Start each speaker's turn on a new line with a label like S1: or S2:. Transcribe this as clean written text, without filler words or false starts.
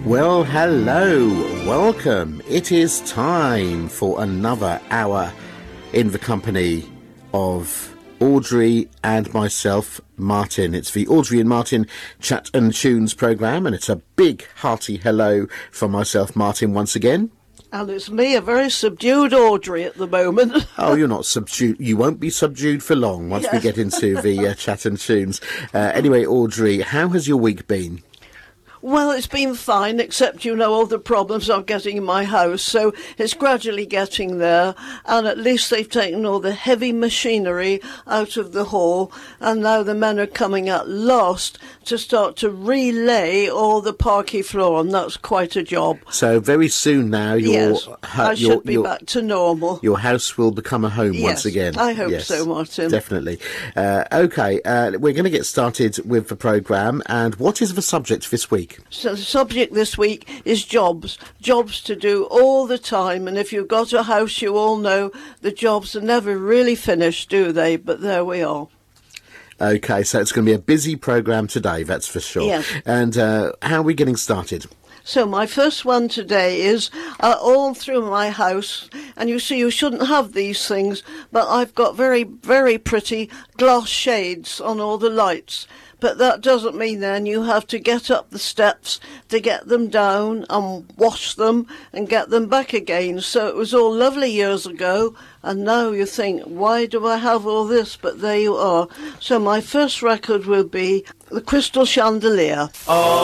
S1: Well, hello, welcome. It is time for another hour in the company of Audrey and myself, Martin. It's the Audrey and Martin Chat and Tunes programme, and it's a big hearty hello from myself, Martin, once again.
S2: And it's me, a very subdued Audrey at the moment.
S1: Oh, you're not subdued. You won't be subdued for long once we get into the Chat and Tunes. Anyway, Audrey, how has your week been?
S2: Well, it's been fine, except, all the problems I'm getting in my house, so it's gradually getting there, and at least they've taken all the heavy machinery out of the hall, and now the men are coming at last to start to relay all the parquet floor, and that's quite a job.
S1: So very soon now,
S2: I should be back to normal.
S1: Your house will become a home once again.
S2: I hope so, Martin.
S1: Definitely. Okay, we're going to get started with the programme, and what is the subject this week?
S2: So the subject this week is jobs. Jobs to do all the time. And if you've got a house, you all know the jobs are never really finished, do they? But there we are.
S1: Okay, so it's going to be a busy programme today, that's for sure.
S2: Yes.
S1: And how are we getting started?
S2: So my first one today is all through my house, and you see you shouldn't have these things, but I've got very, very pretty glass shades on all the lights. But that doesn't mean then you have to get up the steps to get them down and wash them and get them back again. So it was all lovely years ago, and now you think, why do I have all this? But there you are. So my first record will be The Crystal Chandelier. Oh.